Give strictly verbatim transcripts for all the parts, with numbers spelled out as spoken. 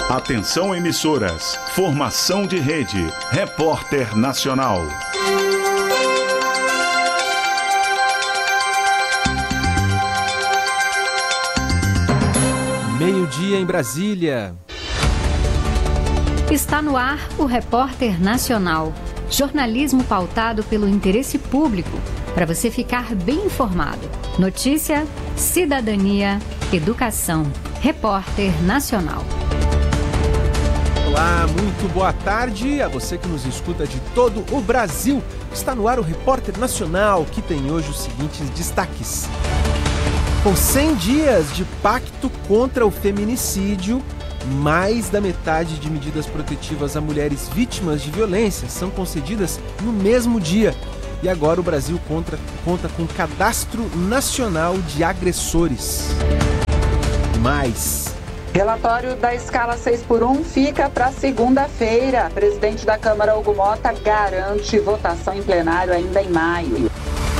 Atenção emissoras, formação de rede, Repórter Nacional. Meio-dia em Brasília. Está no ar o Repórter Nacional. Jornalismo pautado pelo interesse público, para você ficar bem informado. Notícia, cidadania, educação. Repórter Nacional. Olá, muito boa tarde a você que nos escuta de todo o Brasil. Está no ar o Repórter Nacional, que tem hoje os seguintes destaques. Com cem dias de pacto contra o feminicídio, mais da metade de medidas protetivas a mulheres vítimas de violência são concedidas no mesmo dia. E agora o Brasil conta, conta com Cadastro Nacional de Agressores. Mais. Relatório da escala seis por um fica para segunda-feira. Presidente da Câmara, Hugo Mota, garante votação em plenário ainda em maio.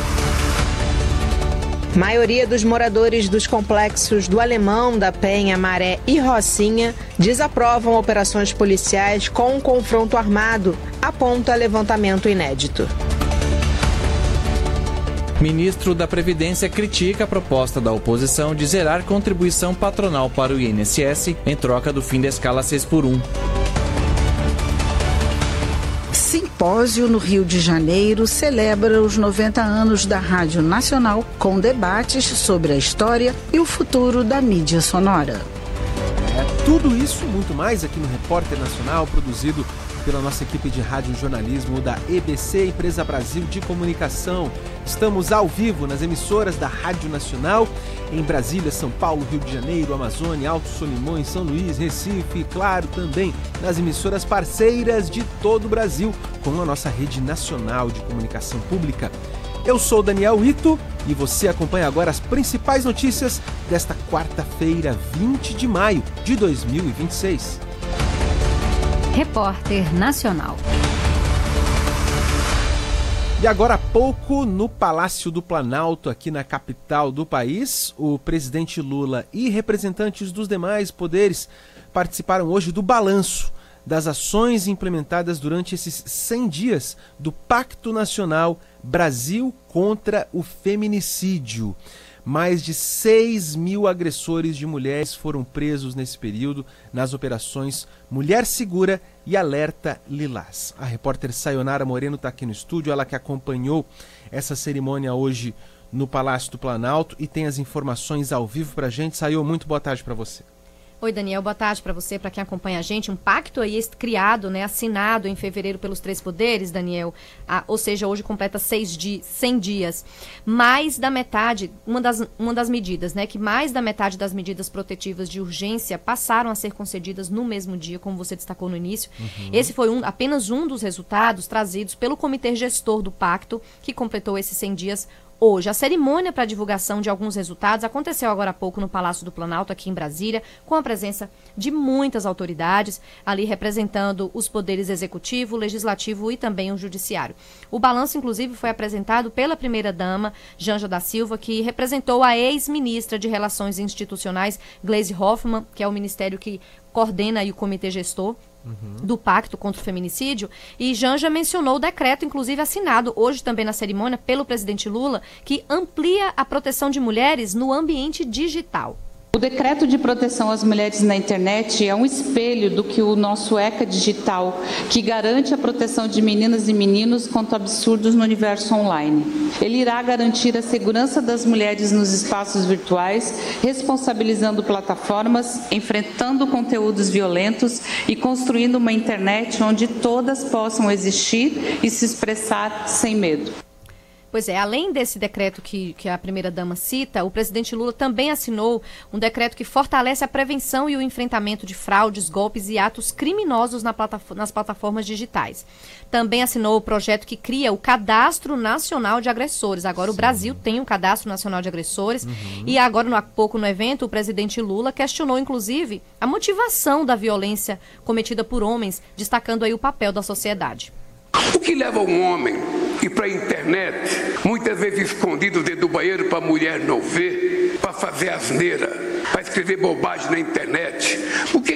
Maioria dos moradores dos complexos do Alemão, da Penha, Maré e Rocinha desaprovam operações policiais com um confronto armado, aponta levantamento inédito. Ministro da Previdência critica a proposta da oposição de zerar contribuição patronal para o I N S S em troca do fim da escala seis por um. Simpósio no Rio de Janeiro celebra os noventa anos da Rádio Nacional com debates sobre a história e o futuro da mídia sonora. É tudo isso e muito mais aqui no Repórter Nacional, produzido pela nossa equipe de rádio e jornalismo da E B C, Empresa Brasil de Comunicação. Estamos ao vivo nas emissoras da Rádio Nacional, em Brasília, São Paulo, Rio de Janeiro, Amazônia, Alto Solimões, São Luís, Recife e, claro, também nas emissoras parceiras de todo o Brasil, com a nossa rede nacional de comunicação pública. Eu sou Daniel Ito e você acompanha agora as principais notícias desta quarta-feira, vinte de maio de dois mil e vinte e seis. Repórter Nacional. E agora há pouco, no Palácio do Planalto, aqui na capital do país, o presidente Lula e representantes dos demais poderes participaram hoje do balanço das ações implementadas durante esses cem dias do Pacto Nacional Brasil contra o Feminicídio. Mais de seis mil agressores de mulheres foram presos nesse período nas operações Mulher Segura e Alerta Lilás. A repórter Sayonara Moreno está aqui no estúdio, ela que acompanhou essa cerimônia hoje no Palácio do Planalto e tem as informações ao vivo para a gente. Sayo, muito boa tarde para você. Oi, Daniel, boa tarde para você, para quem acompanha a gente. Um pacto aí criado, né, assinado em fevereiro pelos três poderes, Daniel, ah, ou seja, hoje completa seis di- cem dias. Mais da metade, uma das, uma das medidas, né, que mais da metade das medidas protetivas de urgência passaram a ser concedidas no mesmo dia, como você destacou no início. Uhum. Esse foi um, apenas um dos resultados trazidos pelo Comitê Gestor do Pacto, que completou esses cem dias hoje. A cerimônia para divulgação de alguns resultados aconteceu agora há pouco no Palácio do Planalto, aqui em Brasília, com a presença de muitas autoridades, ali representando os poderes executivo, legislativo e também o judiciário. O balanço, inclusive, foi apresentado pela primeira-dama, Janja da Silva, que representou a ex-ministra de Relações Institucionais, Gleisi Hoffmann, que é o ministério que coordena aí o Comitê Gestor do Pacto contra o Feminicídio, e Janja mencionou o decreto, inclusive assinado hoje também na cerimônia pelo presidente Lula, que amplia a proteção de mulheres no ambiente digital. O decreto de proteção às mulheres na internet é um espelho do que o nosso ECA digital, que garante a proteção de meninas e meninos contra absurdos no universo online. Ele irá garantir a segurança das mulheres nos espaços virtuais, responsabilizando plataformas, enfrentando conteúdos violentos e construindo uma internet onde todas possam existir e se expressar sem medo. Pois é, além desse decreto que, que a primeira-dama cita, o presidente Lula também assinou um decreto que fortalece a prevenção e o enfrentamento de fraudes, golpes e atos criminosos na plataf- nas plataformas digitais. Também assinou o projeto que cria o Cadastro Nacional de Agressores. Agora Sim. o Brasil tem um Cadastro Nacional de Agressores. Uhum. E agora, no, há pouco no evento, o presidente Lula questionou, inclusive, a motivação da violência cometida por homens, destacando aí o papel da sociedade. O que leva um homem ir para a internet, muitas vezes escondido dentro do banheiro para a mulher não ver, para fazer asneira, para escrever bobagem na internet? O que que faz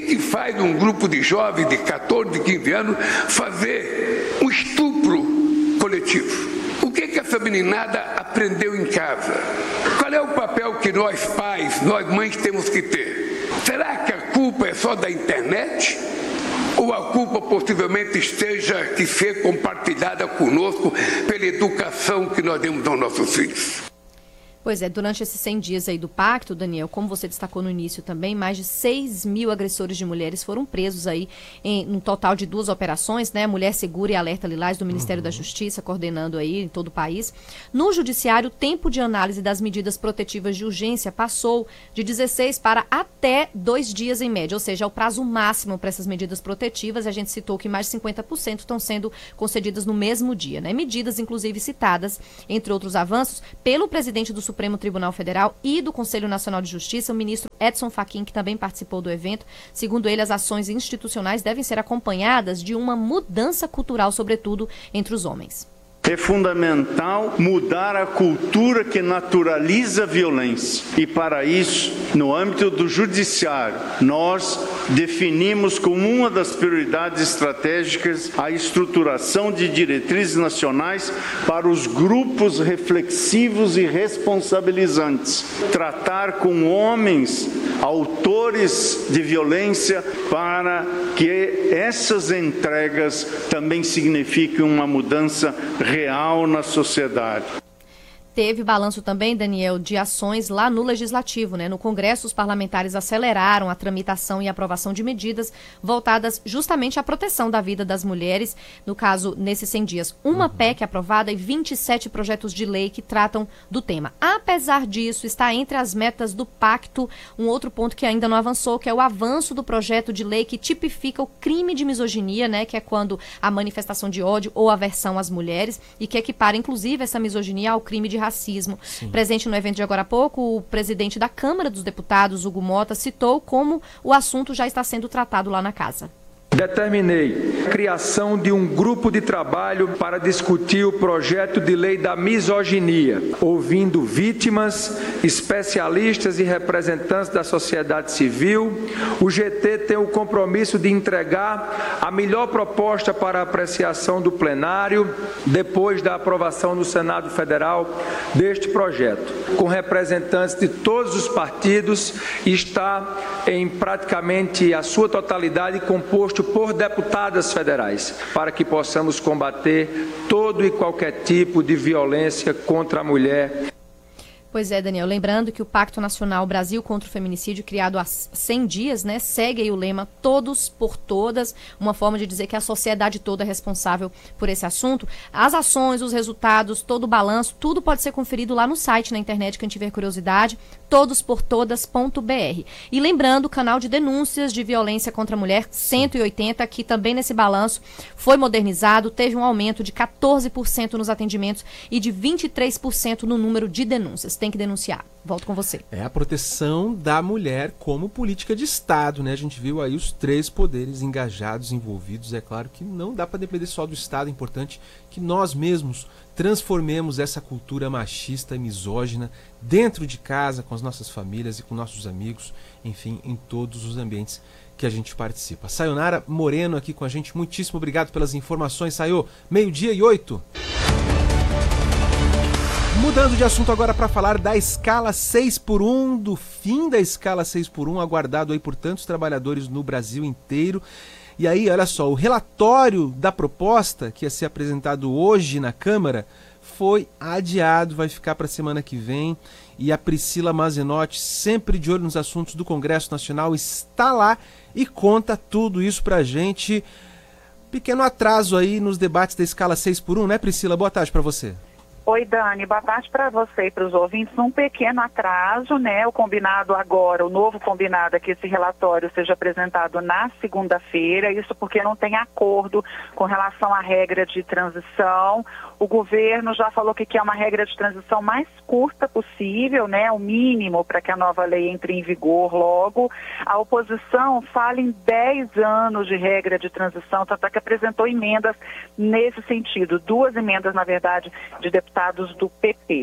faz um grupo de jovens de quatorze, quinze anos fazer um estupro coletivo. O que, que essa meninada aprendeu em casa? Qual é o papel que nós pais, nós mães temos que ter? Será que a culpa é só da internet? Ou a culpa possivelmente esteja que ser compartilhada conosco pela educação que nós demos aos nossos filhos? Pois é, durante esses cem dias aí do pacto, Daniel, como você destacou no início também, mais de seis mil agressores de mulheres foram presos aí em um total de duas operações, né? Mulher Segura e Alerta Lilás do Ministério uhum. da Justiça, coordenando aí em todo o país. No Judiciário, o tempo de análise das medidas protetivas de urgência passou de dezesseis para até dois dias em média, ou seja, é o prazo máximo para essas medidas protetivas. A gente citou que mais de cinquenta por cento estão sendo concedidas no mesmo dia, né? Medidas, inclusive, citadas, entre outros avanços, pelo presidente do Supremo Tribunal Federal e do Conselho Nacional de Justiça, o ministro Edson Fachin, que também participou do evento. Segundo ele, as ações institucionais devem ser acompanhadas de uma mudança cultural, sobretudo entre os homens. É fundamental mudar a cultura que naturaliza a violência. E para isso, no âmbito do judiciário, nós definimos como uma das prioridades estratégicas a estruturação de diretrizes nacionais para os grupos reflexivos e responsabilizantes. Tratar com homens, autores de violência, para que essas entregas também signifiquem uma mudança real na sociedade. Teve balanço também, Daniel, de ações lá no Legislativo, né? No Congresso, os parlamentares aceleraram a tramitação e aprovação de medidas voltadas justamente à proteção da vida das mulheres. No caso, nesses cem dias, uma uhum. P E C aprovada e vinte e sete projetos de lei que tratam do tema. Apesar disso, está entre as metas do pacto um outro ponto que ainda não avançou, que é o avanço do projeto de lei que tipifica o crime de misoginia, né? Que é quando a manifestação de ódio ou aversão às mulheres e que equipara, inclusive, essa misoginia ao crime de racismo. Sim. Presente no evento de agora há pouco, o presidente da Câmara dos Deputados, Hugo Mota, citou como o assunto já está sendo tratado lá na casa. Determinei a criação de um grupo de trabalho para discutir o projeto de lei da misoginia, ouvindo vítimas, especialistas e representantes da sociedade civil. O G T tem o compromisso de entregar a melhor proposta para apreciação do plenário depois da aprovação no Senado Federal deste projeto, com representantes de todos os partidos, e está em praticamente a sua totalidade composto por deputadas federais, para que possamos combater todo e qualquer tipo de violência contra a mulher. Pois é, Daniel, lembrando que o Pacto Nacional Brasil contra o Feminicídio, criado há cem dias, né, segue aí o lema Todos por Todas, uma forma de dizer que a sociedade toda é responsável por esse assunto. As ações, os resultados, todo o balanço, tudo pode ser conferido lá no site, na internet, quem tiver curiosidade, todos por todas ponto b r. E lembrando, o canal de denúncias de violência contra a mulher, cento e oitenta, que também nesse balanço foi modernizado, teve um aumento de quatorze por cento nos atendimentos e de vinte e três por cento no número de denúncias. Tem que denunciar. Volto com você. É a proteção da mulher como política de Estado, né? A gente viu aí os três poderes engajados, envolvidos. É claro que não dá para depender só do Estado. É importante que nós mesmos transformemos essa cultura machista e misógina dentro de casa, com as nossas famílias e com nossos amigos, enfim, em todos os ambientes que a gente participa. Sayonara Moreno aqui com a gente. Muitíssimo obrigado pelas informações, Sayo. Meio-dia e oito. Mudando de assunto agora para falar da escala seis por um, do fim da escala seis por um, aguardado aí por tantos trabalhadores no Brasil inteiro. E aí, olha só, o relatório da proposta que ia ser apresentado hoje na Câmara foi adiado, vai ficar para a semana que vem. E a Priscila Mazenotti, sempre de olho nos assuntos do Congresso Nacional, está lá e conta tudo isso para a gente. Pequeno atraso aí nos debates da escala seis por um, né, Priscila? Boa tarde para você. Oi, Dani, boa tarde para você e para os ouvintes. Um pequeno atraso, né? O combinado agora, o novo combinado é que esse relatório seja apresentado na segunda-feira, isso porque não tem acordo com relação à regra de transição. O governo já falou que quer uma regra de transição mais curta possível, né? O mínimo para que a nova lei entre em vigor logo. A oposição fala em dez anos de regra de transição, tanto é que apresentou emendas nesse sentido. Duas emendas, na verdade, de deputados do P P.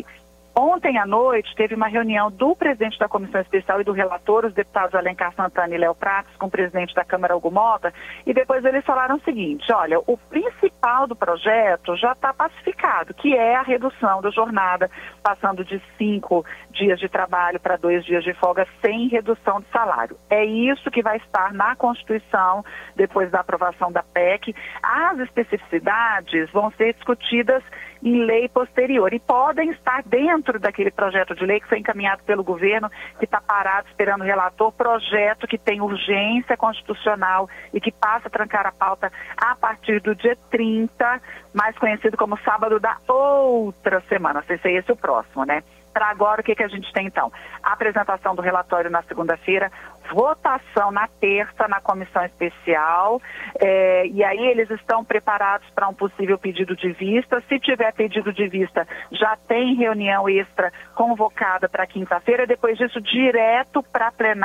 Ontem à noite teve uma reunião do presidente da Comissão Especial e do relator, os deputados Alencar Santana e Léo Prates, com o presidente da Câmara, Hugo Mota, e depois eles falaram o seguinte: olha, o principal do projeto já está pacificado, que é a redução da jornada, passando de cinco dias de trabalho para dois dias de folga, sem redução de salário. É isso que vai estar na Constituição, depois da aprovação da P E C. As especificidades vão ser discutidas em lei posterior e podem estar dentro daquele projeto de lei que foi encaminhado pelo governo, que está parado esperando o relator, projeto que tem urgência constitucional e que passa a trancar a pauta a partir do dia trinta, mais conhecido como sábado da outra semana. Não sei se é esse o próximo, né? Para agora, o que, que a gente tem então? A apresentação do relatório na segunda-feira, votação na terça na comissão especial, é, e aí eles estão preparados para um possível pedido de vista. Se tiver pedido de vista, já tem reunião extra convocada para quinta-feira, depois disso direto para plenário.